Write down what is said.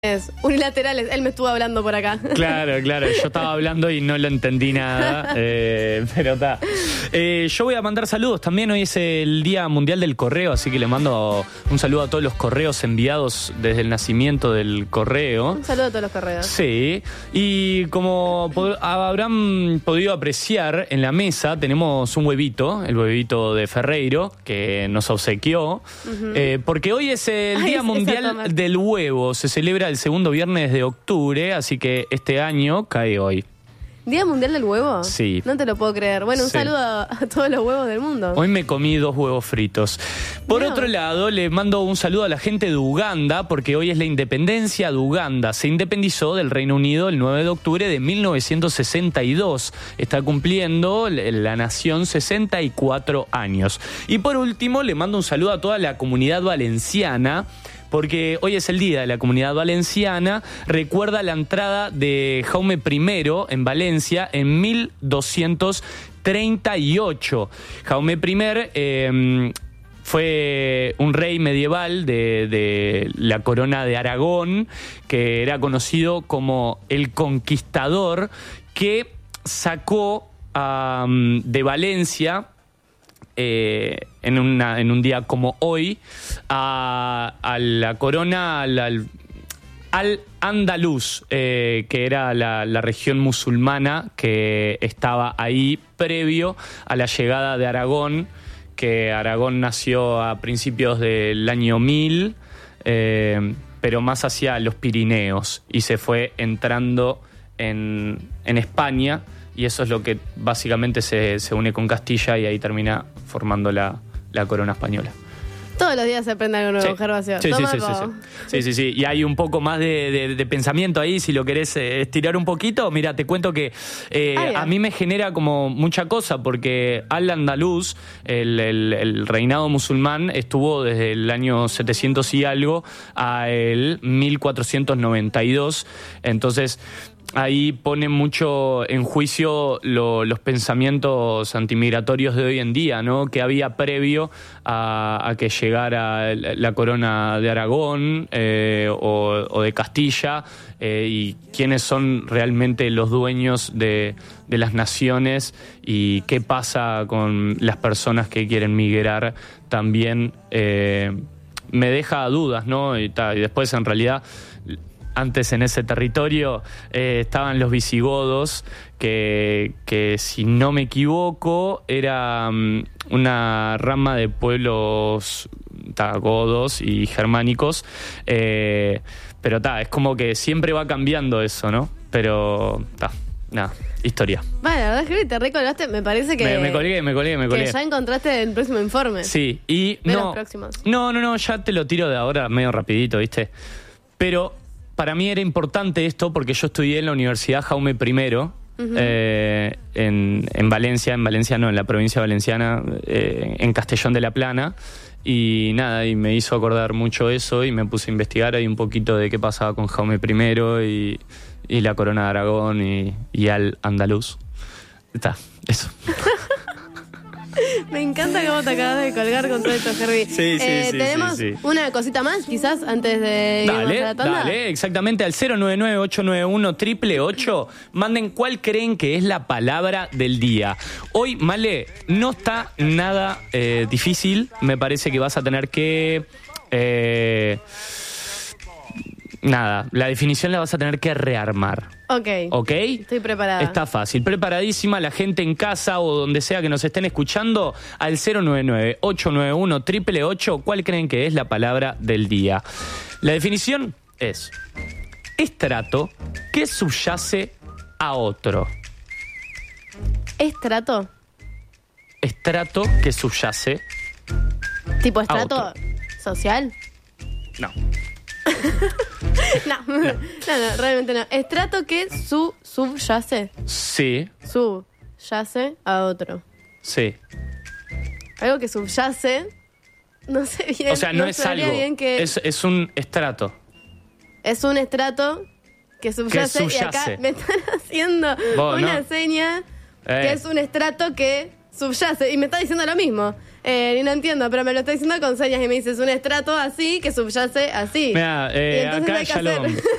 Unilaterales, él me estuvo hablando por acá. Claro, yo estaba hablando y no lo entendí nada, pero está. Yo voy a mandar saludos también, hoy es el Día Mundial del Correo, así que le mando un saludo a todos los correos enviados desde el nacimiento del correo. Un saludo a todos los correos. Sí, y como habrán podido apreciar, en la mesa tenemos un huevito, el huevito de Ferreiro, que nos obsequió, porque hoy es el Día Mundial del Huevo, se celebra el segundo viernes de octubre, así que este año cae hoy. ¿Día Mundial del Huevo? Sí. No te lo puedo creer. Bueno, un saludo a todos los huevos del mundo. Hoy me comí 2 huevos fritos. Por otro lado, le mando un saludo a la gente de Uganda, porque hoy es la independencia de Uganda. Se independizó del Reino Unido el 9 de octubre de 1962. Está cumpliendo la nación 64 años. Y por último, le mando un saludo a toda la comunidad valenciana, porque hoy es el Día de la Comunidad Valenciana, recuerda la entrada de Jaume I en Valencia en 1238. Jaume I fue un rey medieval de la corona de Aragón, que era conocido como el Conquistador, que sacó de Valencia, en un día como hoy, a la corona, al Andaluz, que era la región musulmana que estaba ahí previo a la llegada de Aragón, que Aragón nació a principios del año 1000, pero más hacia los Pirineos, y se fue entrando en España. Y eso es lo que básicamente se une con Castilla y ahí termina formando la corona española. Todos los días se aprende algo nuevo, Gervasio. Sí. Y hay un poco más de pensamiento ahí, si lo querés estirar un poquito. Mira, te cuento que a mí me genera como mucha cosa, porque Al-Andalus, el reinado musulmán, estuvo desde el año 700 y algo a el 1492. Entonces, ahí pone mucho en juicio los pensamientos antimigratorios de hoy en día, ¿no? Que había previo a que llegara la corona de Aragón o de Castilla, y quiénes son realmente los dueños de las naciones y qué pasa con las personas que quieren migrar también. Me deja dudas, ¿no? Y después, en realidad, antes en ese territorio estaban los visigodos, que si no me equivoco era una rama de pueblos godos y germánicos, pero es como que siempre va cambiando eso, ¿no? Pero nada, historia. Bueno, la verdad es que te recolgaste, me parece que... Me colgué. Que ya encontraste el próximo informe. Sí, y los próximos. No, ya te lo tiro de ahora medio rapidito, ¿viste? Pero para mí era importante esto porque yo estudié en la Universidad Jaume I, en Valencia, no, en la provincia valenciana, en Castellón de la Plana, y nada, y me hizo acordar mucho eso, y me puse a investigar ahí un poquito de qué pasaba con Jaume I y la corona de Aragón y Al-Andalus. Está, eso. Me encanta cómo te acabas de colgar con todo esto, Herbie. Sí. Tenemos una cosita más, quizás, antes de irnos a la tanda. Dale, exactamente, al 099-891-888. Manden cuál creen que es la palabra del día. Hoy, Male, no está nada difícil. Me parece que vas a tener que... la definición la vas a tener que rearmar. Ok. Estoy preparada. Está fácil, preparadísima. La gente en casa o donde sea que nos estén escuchando, al 099-891-888, ¿cuál creen que es la palabra del día? La definición es: estrato que subyace a otro. ¿Estrato? Estrato que subyace. ¿Tipo estrato social? No. No, realmente no. Estrato que subyace. Sí. Subyace a otro. Sí. Algo que subyace, no sé bien. O sea, no es algo, que es un estrato. Es un estrato que subyace. Y acá me están haciendo una seña que es un estrato que subyace. Y me está diciendo lo mismo. Y no entiendo, pero me lo está diciendo con señas y me dice, es un estrato así que subyace así. Mira, acá Shalom.